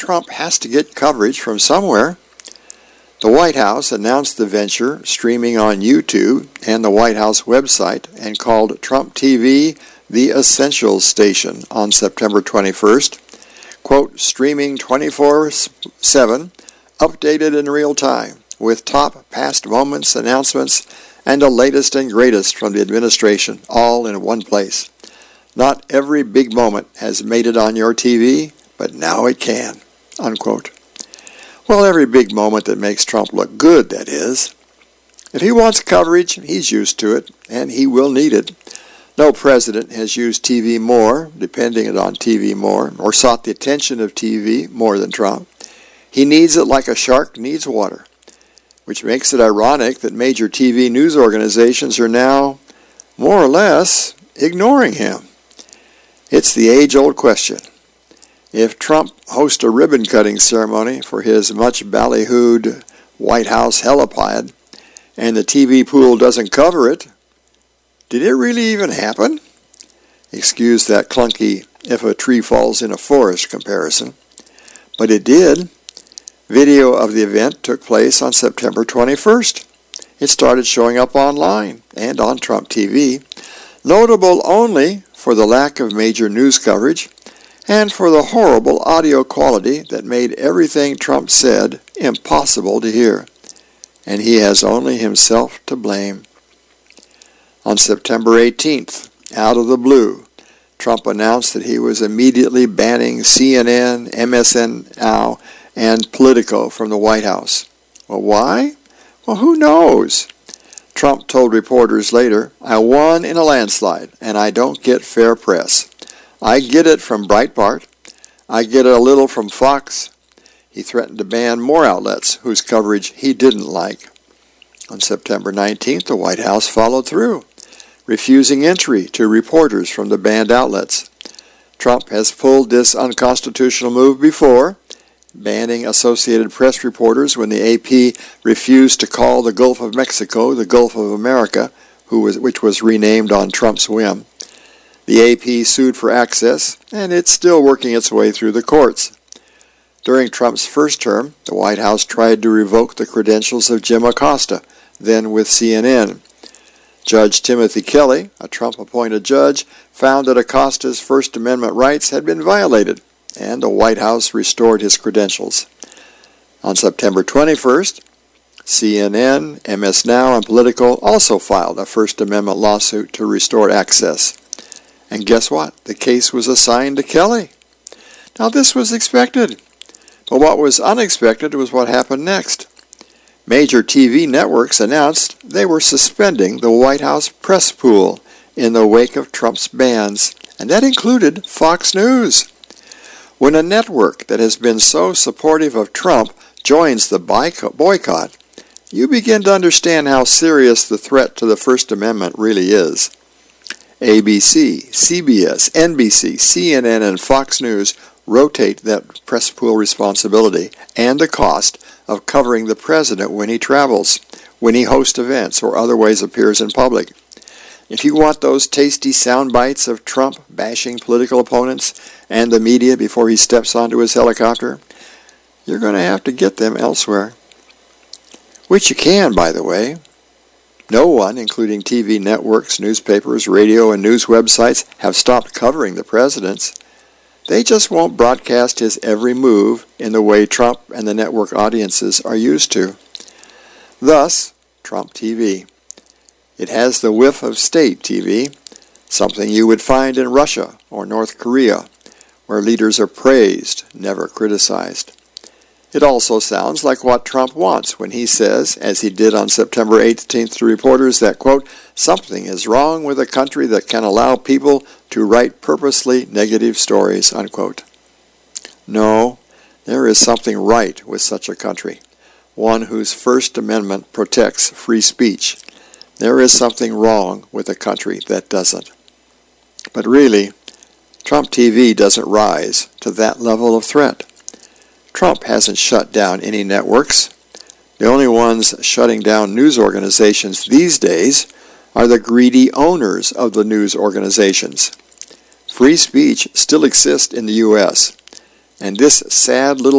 Trump has to get coverage from somewhere. The White House announced the venture streaming on YouTube and the White House website and called Trump TV the Essentials Station on September 21st. Quote, streaming 24/7, updated in real time, with top past moments, announcements, and the latest and greatest from the administration, all in one place. Not every big moment has made it on your TV, but now it can, unquote. Well, every big moment that makes Trump look good, that is. If he wants coverage, he's used to it, and he will need it. No president has used TV more, depending on TV more, or sought the attention of TV more than Trump. He needs it like a shark needs water, which makes it ironic that major TV news organizations are now, more or less, ignoring him. It's the age-old question. If Trump hosts a ribbon-cutting ceremony for his much ballyhooed White House helipad, and the TV pool doesn't cover it, did it really even happen? Excuse that clunky if a tree falls in a forest comparison. But it did. Video of the event took place on September 21st. It started showing up online and on Trump TV, notable only for the lack of major news coverage and for the horrible audio quality that made everything Trump said impossible to hear. And he has only himself to blame. On September 18th, out of the blue, Trump announced that he was immediately banning CNN, MSN Now, and Politico from the White House. Well, why? Well, who knows? Trump told reporters later, I won in a landslide, and I don't get fair press. I get it from Breitbart. I get it a little from Fox. He threatened to ban more outlets whose coverage he didn't like. On September 19th, the White House followed through, refusing entry to reporters from the banned outlets. Trump has pulled this unconstitutional move before, banning Associated Press reporters when the AP refused to call the Gulf of Mexico the Gulf of America, which was renamed on Trump's whim. The AP sued for access, and it's still working its way through the courts. During Trump's first term, the White House tried to revoke the credentials of Jim Acosta, then with CNN. Judge Timothy Kelly, a Trump-appointed judge, found that Acosta's First Amendment rights had been violated, and the White House restored his credentials. On September 21st, CNN, MS Now, and Politico also filed a First Amendment lawsuit to restore access. And guess what? The case was assigned to Kelly. Now, this was expected. But what was unexpected was what happened next. Major TV networks announced they were suspending the White House press pool in the wake of Trump's bans, and that included Fox News. When a network that has been so supportive of Trump joins the boycott, you begin to understand how serious the threat to the First Amendment really is. ABC, CBS, NBC, CNN, and Fox News rotate that press pool responsibility and the cost of covering the president when he travels, when he hosts events, or otherwise appears in public. If you want those tasty sound bites of Trump bashing political opponents and the media before he steps onto his helicopter, you're going to have to get them elsewhere. Which you can, by the way. No one, including TV networks, newspapers, radio, and news websites, have stopped covering the presidents. They just won't broadcast his every move in the way Trump and the network audiences are used to. Thus, Trump TV. It has the whiff of state TV, something you would find in Russia or North Korea, where leaders are praised, never criticized. It also sounds like what Trump wants when he says, as he did on September 18th to reporters, that, quote, something is wrong with a country that can allow people to write purposely negative stories, unquote. No, there is something right with such a country, one whose First Amendment protects free speech. There is something wrong with a country that doesn't. But really, Trump TV doesn't rise to that level of threat. Trump hasn't shut down any networks. The only ones shutting down news organizations these days are the greedy owners of the news organizations. Free speech still exists in the U.S., and this sad little